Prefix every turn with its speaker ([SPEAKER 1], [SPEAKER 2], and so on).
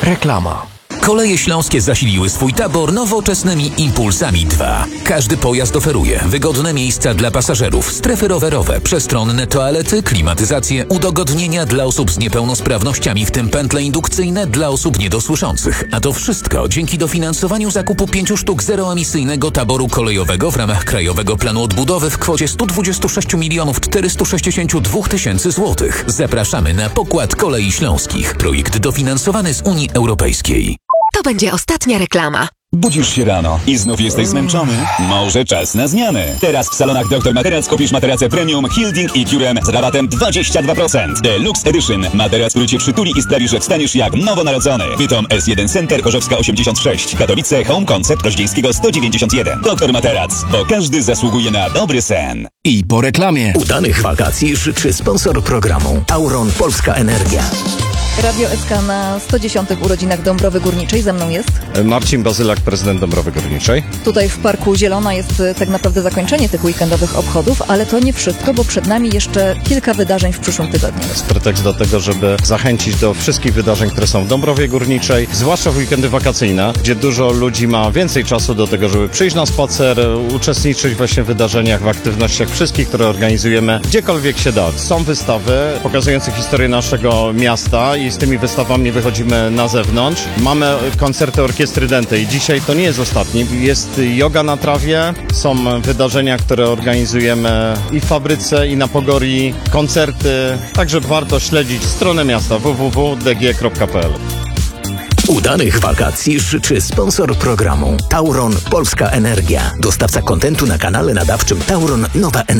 [SPEAKER 1] Reklama.
[SPEAKER 2] Koleje Śląskie zasiliły swój tabor nowoczesnymi Impulsami 2. Każdy pojazd oferuje wygodne miejsca dla pasażerów, strefy rowerowe, przestronne toalety, klimatyzację, udogodnienia dla osób z niepełnosprawnościami, w tym pętle indukcyjne dla osób niedosłyszących. A to wszystko dzięki dofinansowaniu zakupu 5 sztuk zeroemisyjnego taboru kolejowego w ramach Krajowego Planu Odbudowy w kwocie 126 462 000 złotych. Zapraszamy na pokład Kolei Śląskich. Projekt dofinansowany z Unii Europejskiej.
[SPEAKER 3] To będzie ostatnia reklama.
[SPEAKER 4] Budzisz się rano i znów jesteś zmęczony? Może czas na zmianę. Teraz w salonach Dr Materac kupisz materacę premium Hilding i Curem z rabatem 22%. Deluxe Edition. Materac, który cię przytuli i sprawi, że wstaniesz jak nowonarodzony. Bytom S1 Center, Chorzowska 86. Katowice, Home Concept, Roździńskiego 191. Dr Materac, bo każdy zasługuje na dobry sen.
[SPEAKER 1] I po reklamie.
[SPEAKER 5] Udanych wakacji życzy sponsor programu Tauron Polska Energia.
[SPEAKER 6] Radio SK na 110. urodzinach Dąbrowy Górniczej. Ze mną jest
[SPEAKER 7] Marcin Bazylak, prezydent Dąbrowy Górniczej.
[SPEAKER 6] Tutaj w Parku Zielona jest tak naprawdę zakończenie tych weekendowych obchodów, ale to nie wszystko, bo przed nami jeszcze kilka wydarzeń w przyszłym tygodniu.
[SPEAKER 7] Jest pretekst do tego, żeby zachęcić do wszystkich wydarzeń, które są w Dąbrowie Górniczej, zwłaszcza w weekendy wakacyjne, gdzie dużo ludzi ma więcej czasu do tego, żeby przyjść na spacer, uczestniczyć właśnie w wydarzeniach, w aktywnościach wszystkich, które organizujemy, gdziekolwiek się da. Są wystawy pokazujące historię naszego miasta i z tymi wystawami wychodzimy na zewnątrz. Mamy koncerty orkiestry Dęte i dzisiaj to nie jest ostatni. Jest yoga na trawie, są wydarzenia, które organizujemy i w fabryce, i na Pogorii, koncerty. Także warto śledzić stronę miasta www.dg.pl.
[SPEAKER 5] Udanych wakacji życzy sponsor programu Tauron Polska Energia. Dostawca kontentu na kanale nadawczym Tauron Nowa Energia.